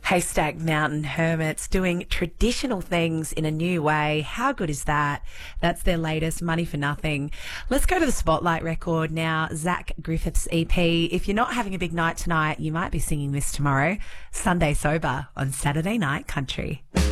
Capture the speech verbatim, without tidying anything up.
Haystack Mountain Hermits doing traditional things in a new way. How good is that? That's their latest, Money for Nothing. Let's go to the Spotlight record now. Zach Griffith's E P. If you're not having a big night tonight, you might be singing this tomorrow. Sunday Sober on Saturday Night Country.